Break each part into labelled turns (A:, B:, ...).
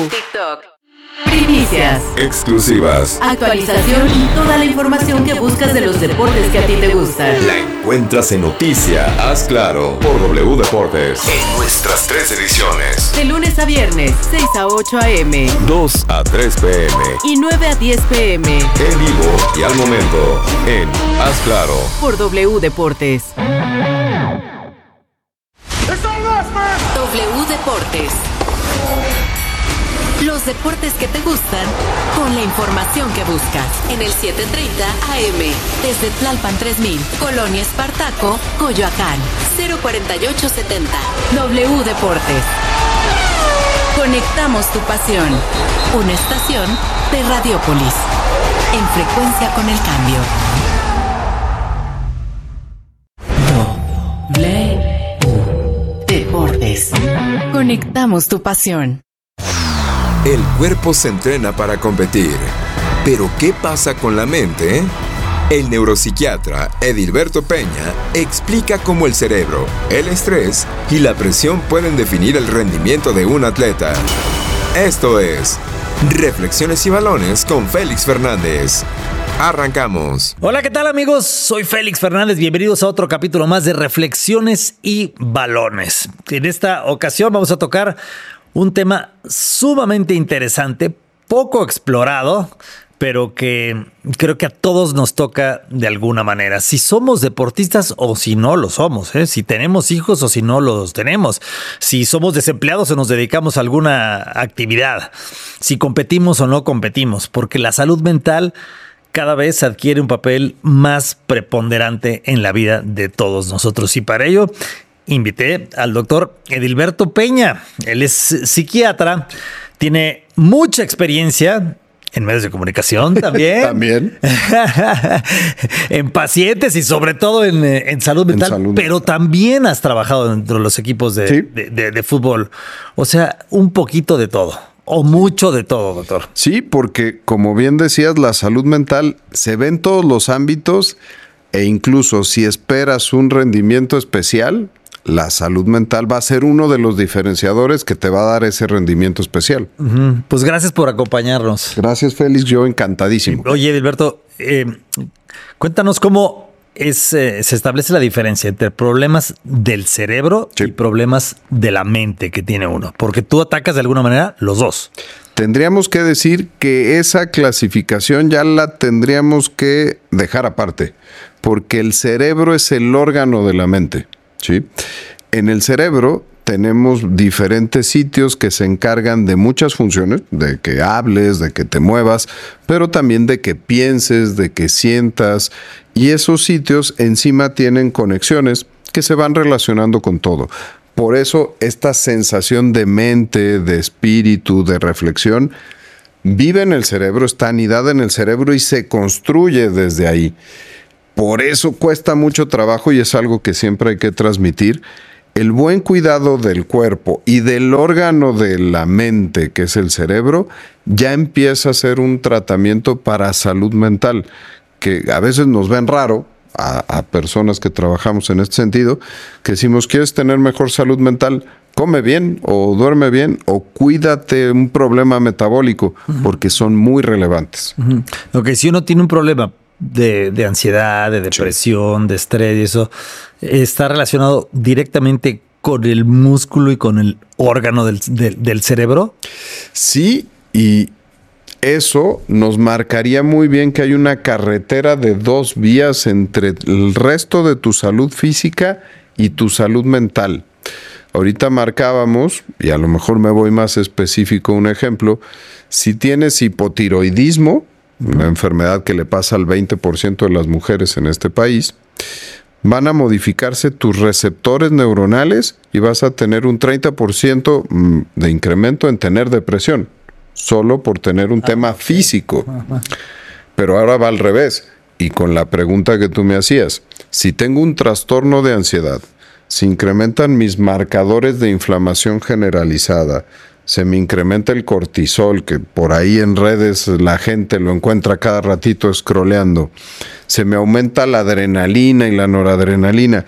A: TikTok. Primicias,
B: exclusivas,
A: actualización y toda la información que buscas de los deportes que a ti te gustan.
B: La encuentras en Noticia Haz Claro por W Deportes en nuestras 3 ediciones.
A: De lunes a viernes, 6 a 8 a.m.
B: 2 a 3 p.m.
A: y 9 a 10 p.m.
B: En vivo y al momento en Haz Claro
A: por W Deportes. W Deportes. Los deportes que te gustan, con la información que buscas. En el 7:30 AM, desde Tlalpan 3000, Colonia Espartaco, Coyoacán, 04870. W Deportes. Conectamos tu pasión. Una estación de Radiópolis. En frecuencia con el cambio. W Deportes. Conectamos tu pasión.
B: El cuerpo se entrena para competir. ¿Pero qué pasa con la mente? El neuropsiquiatra Edilberto Peña explica cómo el cerebro, el estrés y la presión pueden definir el rendimiento de un atleta. Esto es Reflexiones y Balones con Félix Fernández. Arrancamos.
C: Hola, ¿qué tal, amigos? Soy Félix Fernández. Bienvenidos a otro capítulo más de Reflexiones y Balones. En esta ocasión vamos a tocar un tema sumamente interesante, poco explorado, pero que creo que a todos nos toca de alguna manera. Si somos deportistas o si no lo somos, si tenemos hijos o si no los tenemos, si somos desempleados o nos dedicamos a alguna actividad, si competimos o no competimos, porque la salud mental cada vez adquiere un papel más preponderante en la vida de todos nosotros. Y para ello invité al doctor Edilberto Peña. Él es psiquiatra, tiene mucha experiencia en medios de comunicación también.
D: También.
C: En pacientes y sobre todo en salud mental. Pero también has trabajado dentro de los equipos de fútbol. O sea, un poquito de todo. O mucho de todo, doctor.
D: Sí, porque como bien decías, la salud mental se ve en todos los ámbitos e incluso si esperas un rendimiento especial, la salud mental va a ser uno de los diferenciadores que te va a dar ese rendimiento especial.
C: Pues gracias por acompañarnos.
D: Gracias, Félix. Yo encantadísimo.
C: Oye, Edilberto, cuéntanos cómo se establece la diferencia entre problemas del cerebro y problemas de la mente que tiene uno. Porque tú atacas de alguna manera los dos.
D: Tendríamos que decir que esa clasificación ya la tendríamos que dejar aparte, porque el cerebro es el órgano de la mente. ¿Sí? En el cerebro tenemos diferentes sitios que se encargan de muchas funciones, de que hables, de que te muevas, pero también de que pienses, de que sientas, y esos sitios encima tienen conexiones que se van relacionando con todo. Por eso esta sensación de mente, de espíritu, de reflexión, vive en el cerebro, está anidada en el cerebro y se construye desde ahí. Por eso cuesta mucho trabajo y es algo que siempre hay que transmitir. El buen cuidado del cuerpo y del órgano de la mente, que es el cerebro, ya empieza a ser un tratamiento para salud mental, que a veces nos ven raro a personas que trabajamos en este sentido, que decimos, ¿quieres tener mejor salud mental? Come bien o duerme bien o cuídate un problema metabólico, porque son muy relevantes.
C: Ok, si uno tiene un problema de ansiedad, de depresión, de estrés y eso, ¿está relacionado directamente con el músculo y con el órgano del cerebro?
D: Sí, y eso nos marcaría muy bien que hay una carretera de 2 vías entre el resto de tu salud física y tu salud mental. Ahorita marcábamos, y a lo mejor me voy más específico, un ejemplo, si tienes hipotiroidismo, una enfermedad que le pasa al 20% de las mujeres en este país, van a modificarse tus receptores neuronales y vas a tener un 30% de incremento en tener depresión, solo por tener un tema físico. Pero ahora va al revés, y con la pregunta que tú me hacías, si tengo un trastorno de ansiedad, se incrementan mis marcadores de inflamación generalizada, se me incrementa el cortisol, que por ahí en redes la gente lo encuentra cada ratito scrolleando, se me aumenta la adrenalina y la noradrenalina,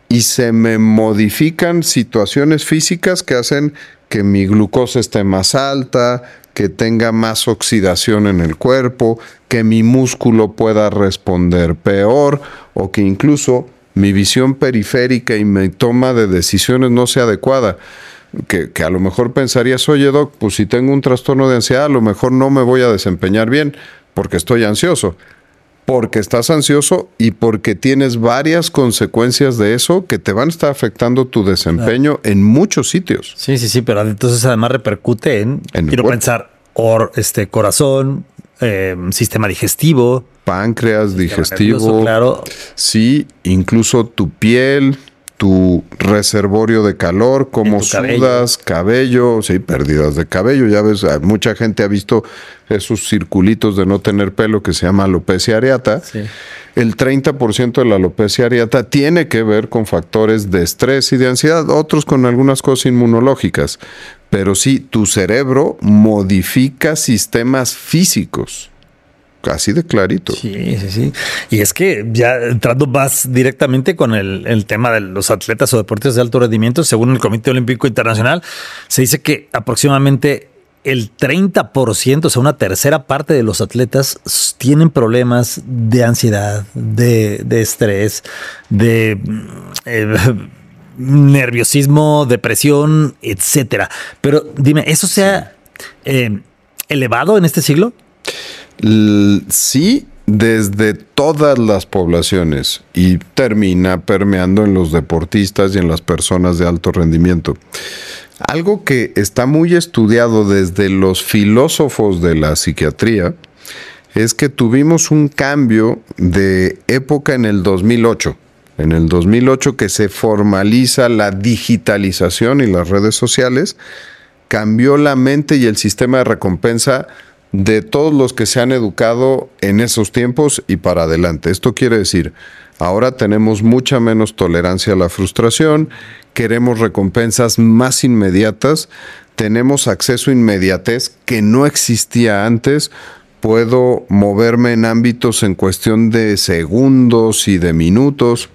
D: y se me modifican situaciones físicas que hacen que mi glucosa esté más alta, que tenga más oxidación en el cuerpo, que mi músculo pueda responder peor o que incluso mi visión periférica y mi toma de decisiones no sea adecuada. Que a lo mejor pensarías, oye doc, pues si tengo un trastorno de ansiedad, a lo mejor no me voy a desempeñar bien porque estoy ansioso. Porque estás ansioso y porque tienes varias consecuencias de eso que te van a estar afectando tu desempeño en muchos sitios.
C: Sí, pero entonces además repercute en quiero pensar, corazón, sistema digestivo.
D: Páncreas, digestivo.
C: Nervioso, claro.
D: Sí, incluso tu piel, tu reservorio de calor, cómo sudas, cabello, sí, pérdidas de cabello. Ya ves, mucha gente ha visto esos circulitos de no tener pelo que se llama alopecia areata. Sí. El 30% de la alopecia areata tiene que ver con factores de estrés y de ansiedad, otros con algunas cosas inmunológicas. Pero sí, tu cerebro modifica sistemas físicos. Así de clarito.
C: Sí. Y es que ya entrando más directamente con el tema de los atletas o deportistas de alto rendimiento, según el Comité Olímpico Internacional, se dice que aproximadamente el 30%, o sea, una tercera parte de los atletas tienen problemas de ansiedad, de estrés, de nerviosismo, depresión, etcétera. Pero dime, ¿eso se ha elevado en este siglo?
D: Sí, desde todas las poblaciones y termina permeando en los deportistas y en las personas de alto rendimiento. Algo que está muy estudiado desde los filósofos de la psiquiatría es que tuvimos un cambio de época en el 2008. En el 2008 que se formaliza la digitalización y las redes sociales, cambió la mente y el sistema de recompensa de todos los que se han educado en esos tiempos y para adelante. Esto quiere decir, ahora tenemos mucha menos tolerancia a la frustración, queremos recompensas más inmediatas, tenemos acceso a inmediatez que no existía antes, puedo moverme en ámbitos en cuestión de segundos y de minutos,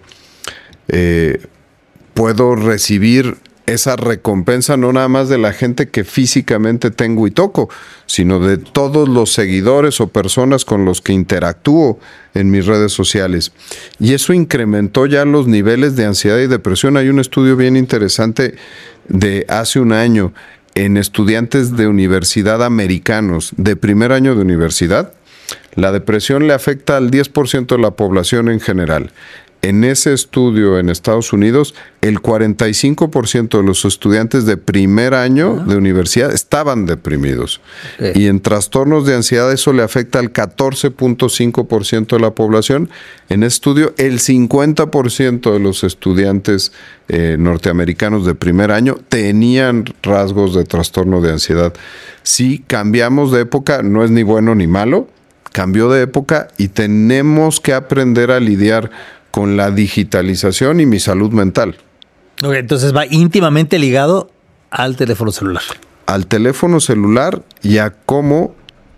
D: puedo recibir esa recompensa no nada más de la gente que físicamente tengo y toco, sino de todos los seguidores o personas con los que interactúo en mis redes sociales. Y eso incrementó ya los niveles de ansiedad y depresión. Hay un estudio bien interesante de hace un año en estudiantes de universidad americanos de primer año de universidad. La depresión le afecta al 10% de la población en general. En ese estudio en Estados Unidos, el 45% de los estudiantes de primer año de universidad estaban deprimidos. Okay. Y en trastornos de ansiedad eso le afecta al 14.5% de la población. En ese estudio, el 50% de los estudiantes norteamericanos de primer año tenían rasgos de trastorno de ansiedad. Si cambiamos de época, no es ni bueno ni malo, cambió de época y tenemos que aprender a lidiar con la digitalización y mi salud mental.
C: Okay, entonces va íntimamente ligado al teléfono celular.
D: Al teléfono celular y a cómo...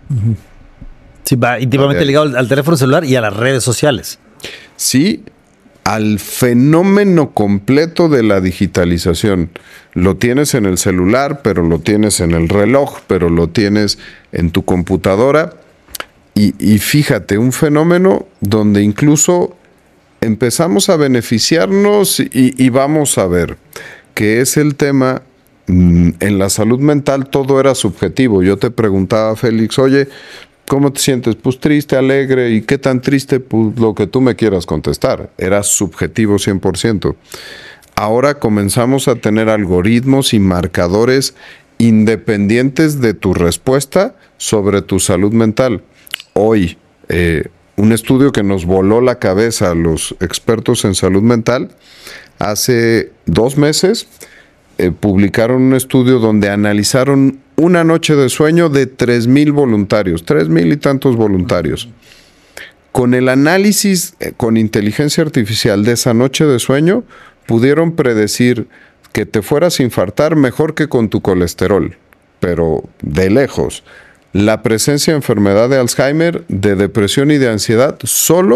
C: Sí, va íntimamente ligado al teléfono celular y a las redes sociales.
D: Sí, al fenómeno completo de la digitalización. Lo tienes en el celular, pero lo tienes en el reloj, pero lo tienes en tu computadora. Y fíjate, un fenómeno donde incluso empezamos a beneficiarnos y vamos a ver que es el tema, en la salud mental todo era subjetivo. Yo te preguntaba, Félix, oye, ¿cómo te sientes? Pues triste, alegre, ¿y qué tan triste? Pues lo que tú me quieras contestar. Era subjetivo 100%. Ahora comenzamos a tener algoritmos y marcadores independientes de tu respuesta sobre tu salud mental. Hoy, un estudio que nos voló la cabeza a los expertos en salud mental, hace 2 meses publicaron un estudio donde analizaron una noche de sueño de 3,000 voluntarios, 3,000 y tantos voluntarios. Con el análisis con inteligencia artificial de esa noche de sueño, pudieron predecir que te fueras a infartar mejor que con tu colesterol, pero de lejos. La presencia de enfermedad de Alzheimer, de depresión y de ansiedad solo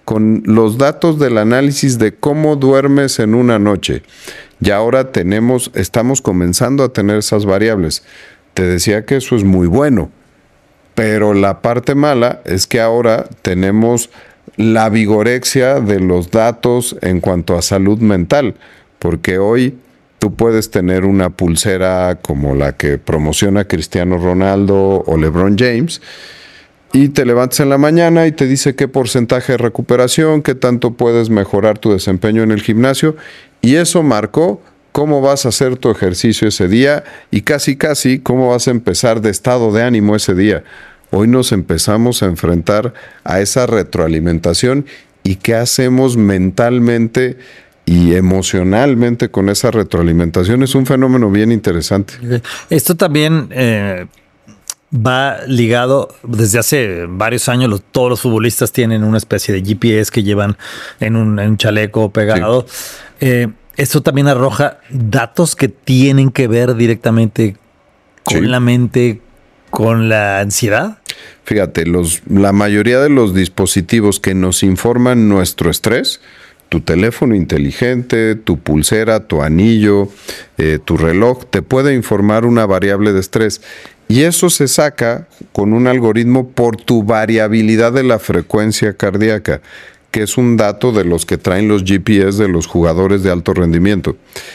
D: con los datos del análisis de cómo duermes en una noche. Y ahora estamos comenzando a tener esas variables. Te decía que eso es muy bueno, pero la parte mala es que ahora tenemos la vigorexia de los datos en cuanto a salud mental, porque hoy tú puedes tener una pulsera como la que promociona Cristiano Ronaldo o LeBron James y te levantas en la mañana y te dice qué porcentaje de recuperación, qué tanto puedes mejorar tu desempeño en el gimnasio, y eso marcó cómo vas a hacer tu ejercicio ese día y casi cómo vas a empezar de estado de ánimo ese día. Hoy nos empezamos a enfrentar a esa retroalimentación y qué hacemos mentalmente y emocionalmente con esa retroalimentación. Es un fenómeno bien interesante.
C: Esto también va ligado desde hace varios años. Todos los futbolistas tienen una especie de GPS que llevan en un chaleco pegado. Sí. Esto también arroja datos que tienen que ver directamente con la mente, con la ansiedad.
D: Fíjate, la mayoría de los dispositivos que nos informan nuestro estrés, tu teléfono inteligente, tu pulsera, tu anillo, tu reloj, te puede informar una variable de estrés. Y eso se saca con un algoritmo por tu variabilidad de la frecuencia cardíaca, que es un dato de los que traen los GPS de los jugadores de alto rendimiento.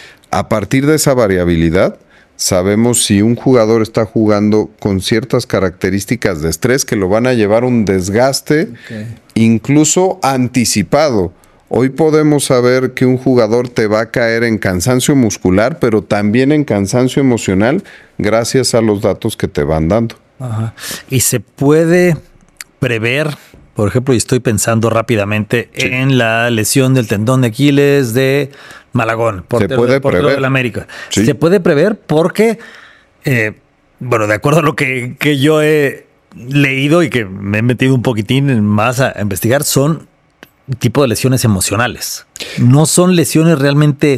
D: A partir de esa variabilidad, sabemos si un jugador está jugando con ciertas características de estrés que lo van a llevar a un desgaste, incluso anticipado. Hoy podemos saber que un jugador te va a caer en cansancio muscular, pero también en cansancio emocional, gracias a los datos que te van dando.
C: Ajá. Y se puede prever, por ejemplo, y estoy pensando rápidamente en la lesión del tendón de Aquiles de Malagón, portero de la América. Sí. Se puede prever porque, de acuerdo a lo que yo he leído y que me he metido un poquitín más a investigar, son tipo de lesiones emocionales. No son lesiones realmente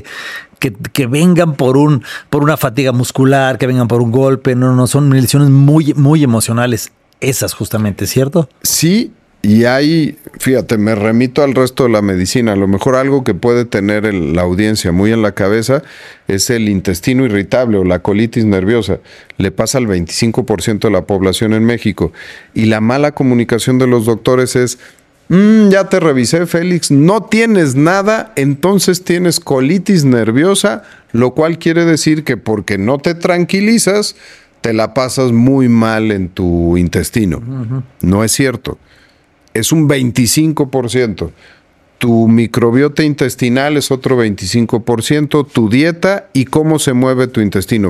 C: que vengan por una fatiga muscular, que vengan por un golpe. No, son lesiones muy, muy emocionales. Esas justamente, ¿cierto?
D: Sí. Y ahí, fíjate, me remito al resto de la medicina. A lo mejor algo que puede tener la audiencia muy en la cabeza es el intestino irritable o la colitis nerviosa. Le pasa al 25% de la población en México. Y la mala comunicación de los doctores es, ya te revisé, Félix, no tienes nada, entonces tienes colitis nerviosa, lo cual quiere decir que porque no te tranquilizas, te la pasas muy mal en tu intestino. Uh-huh. No es cierto. Es un 25%. Tu microbiota intestinal es otro 25%. Tu dieta y cómo se mueve tu intestino.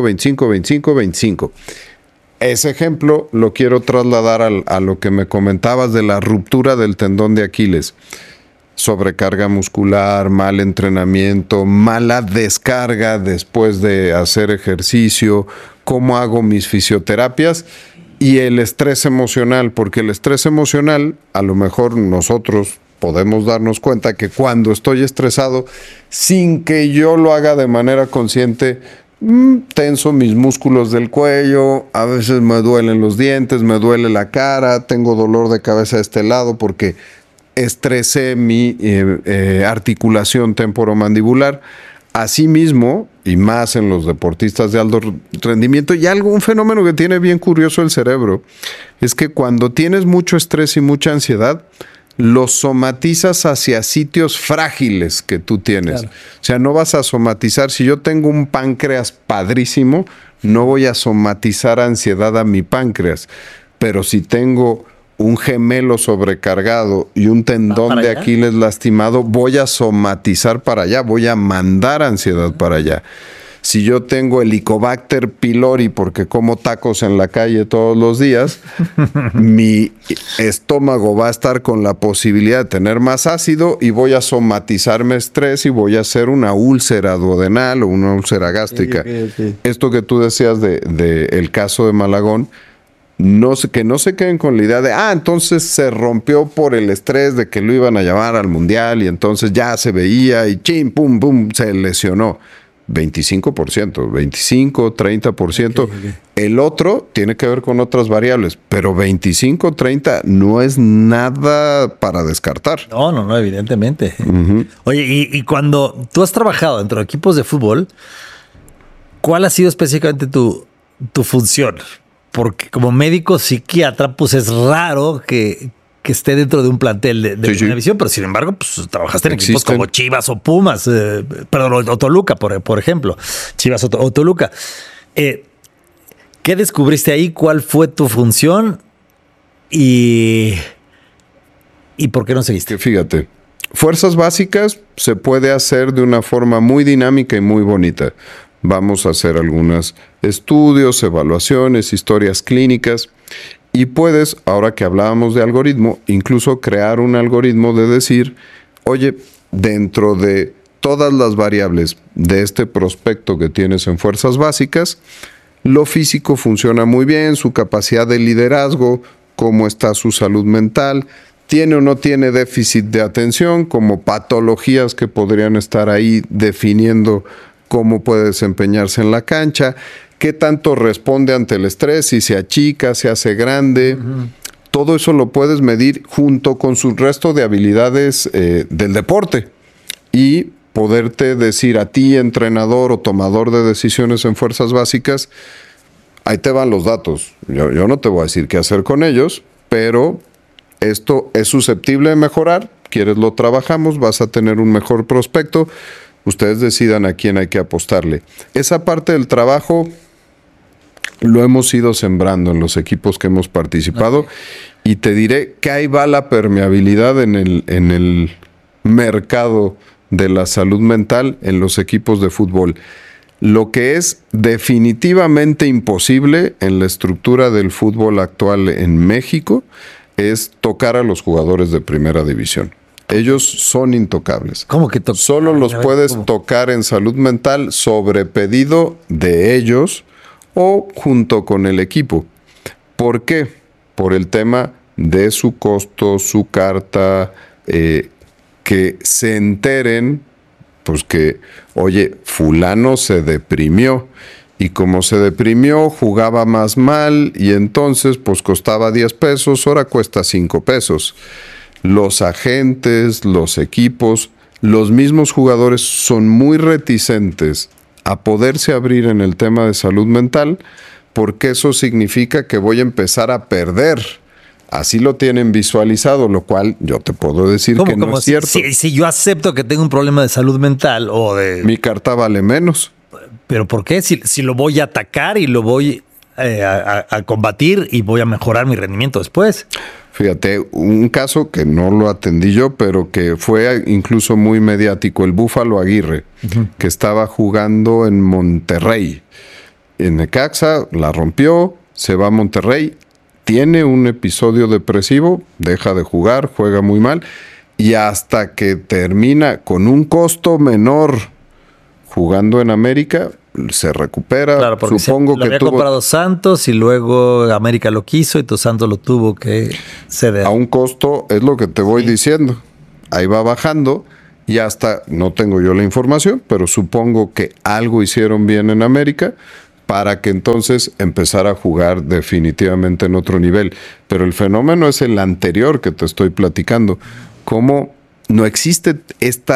D: 25. Ese ejemplo lo quiero trasladar a lo que me comentabas de la ruptura del tendón de Aquiles. Sobrecarga muscular, mal entrenamiento, mala descarga después de hacer ejercicio, cómo hago mis fisioterapias. Y el estrés emocional, porque el estrés emocional, a lo mejor nosotros podemos darnos cuenta que cuando estoy estresado, sin que yo lo haga de manera consciente, tenso mis músculos del cuello, a veces me duelen los dientes, me duele la cara, tengo dolor de cabeza de este lado porque estresé mi articulación temporomandibular. Asimismo, y más en los deportistas de alto rendimiento, y un fenómeno que tiene bien curioso el cerebro, es que cuando tienes mucho estrés y mucha ansiedad, lo somatizas hacia sitios frágiles que tú tienes. Claro. O sea, no vas a somatizar, si yo tengo un páncreas padrísimo, no voy a somatizar ansiedad a mi páncreas, pero si tengo un gemelo sobrecargado y un tendón de Aquiles lastimado, voy a somatizar para allá, voy a mandar ansiedad para allá. Si yo tengo Helicobacter pylori porque como tacos en la calle todos los días, mi estómago va a estar con la posibilidad de tener más ácido y voy a somatizarme estrés y voy a hacer una úlcera duodenal o una úlcera gástrica. Sí. Esto que tú decías de el caso de Malagón, que no se queden con la idea de, entonces se rompió por el estrés de que lo iban a llamar al mundial y entonces ya se veía y chim, pum, pum, se lesionó. 25%, 25, 30%.
C: Ok.
D: El otro tiene que ver con otras variables, pero 25, 30 no es nada para descartar.
C: No, evidentemente. Oye, y cuando tú has trabajado dentro de equipos de fútbol, ¿cuál ha sido específicamente tu función? Porque como médico psiquiatra, pues es raro que esté dentro de un plantel de primera división, pero sin embargo, pues trabajaste en equipos como Chivas o Pumas, o Toluca, por ejemplo. Chivas o Toluca. ¿Qué descubriste ahí? ¿Cuál fue tu función? ¿Y por qué no seguiste?
D: Que fíjate, fuerzas básicas se puede hacer de una forma muy dinámica y muy bonita. Vamos a hacer algunos estudios, evaluaciones, historias clínicas. Y puedes, ahora que hablábamos de algoritmo, incluso crear un algoritmo de decir, oye, dentro de todas las variables de este prospecto que tienes en fuerzas básicas, lo físico funciona muy bien, su capacidad de liderazgo, cómo está su salud mental, tiene o no tiene déficit de atención, como patologías que podrían estar ahí definiendo cómo puede desempeñarse en la cancha, qué tanto responde ante el estrés, si se achica, se hace grande. Todo eso lo puedes medir junto con su resto de habilidades del deporte y poderte decir a ti, entrenador o tomador de decisiones en fuerzas básicas, ahí te van los datos. Yo no te voy a decir qué hacer con ellos, pero esto es susceptible de mejorar. ¿Quieres lo trabajamos? Vas a tener un mejor prospecto. Ustedes decidan a quién hay que apostarle. Esa parte del trabajo lo hemos ido sembrando en los equipos que hemos participado y te diré que ahí va la permeabilidad en el mercado de la salud mental en los equipos de fútbol. Lo que es definitivamente imposible en la estructura del fútbol actual en México es tocar a los jugadores de primera división. Ellos son intocables.
C: ¿Cómo que
D: Solo los puedes tocar en salud mental sobre pedido de ellos o junto con el equipo. ¿Por qué? Por el tema de su costo, su carta, que se enteren, pues que, oye, fulano se deprimió. Y como se deprimió, jugaba más mal y entonces pues costaba 10 pesos, ahora cuesta 5 pesos. Los agentes, los equipos, los mismos jugadores son muy reticentes a poderse abrir en el tema de salud mental porque eso significa que voy a empezar a perder. Así lo tienen visualizado, lo cual yo te puedo decir que no es cierto.
C: Si yo acepto que tengo un problema de salud mental o de...
D: Mi carta vale menos.
C: ¿Pero por qué? Si lo voy a atacar y lo voy a combatir y voy a mejorar mi rendimiento después.
D: Fíjate, un caso que no lo atendí yo, pero que fue incluso muy mediático, el Búfalo Aguirre, que estaba jugando en Monterrey. En Necaxa la rompió, se va a Monterrey, tiene un episodio depresivo, deja de jugar, juega muy mal, y hasta que termina con un costo menor jugando en América, se recupera.
C: Claro, porque
D: supongo
C: lo había comprado Santos y luego América lo quiso y entonces Santos lo tuvo que ceder.
D: A un costo, es lo que te voy diciendo. Ahí va bajando y hasta, no tengo yo la información, pero supongo que algo hicieron bien en América para que entonces empezara a jugar definitivamente en otro nivel. Pero el fenómeno es el anterior que te estoy platicando. Cómo no existe esta